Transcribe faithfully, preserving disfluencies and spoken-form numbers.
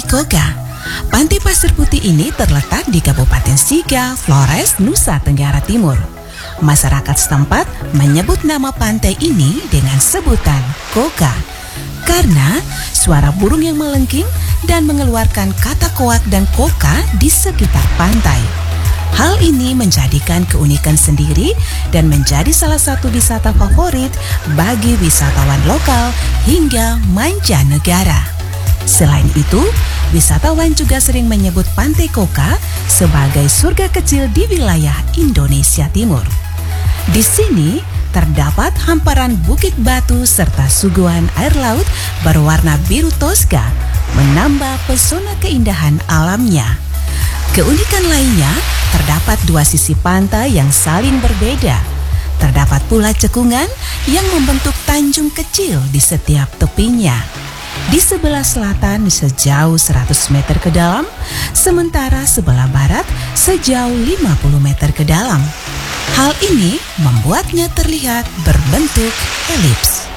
Koka. Pantai Pasir Putih ini terletak di Kabupaten Siga, Flores, Nusa Tenggara Timur. Masyarakat setempat menyebut nama pantai ini dengan sebutan Koka karena suara burung yang melengking dan mengeluarkan kata koak dan koka di sekitar pantai. Hal ini menjadikan keunikan sendiri dan menjadi salah satu wisata favorit bagi wisatawan lokal hingga mancanegara. Selain itu, wisatawan juga sering menyebut Pantai Koka sebagai surga kecil di wilayah Indonesia Timur. Di sini terdapat hamparan bukit batu serta suguhan air laut berwarna biru toska menambah pesona keindahan alamnya. Keunikan lainnya, terdapat dua sisi pantai yang saling berbeda. Terdapat pula cekungan yang membentuk tanjung kecil di setiap tepinya. Di sebelah selatan sejauh seratus meter ke dalam, sementara sebelah barat sejauh lima puluh meter ke dalam. Hal ini membuatnya terlihat berbentuk elips.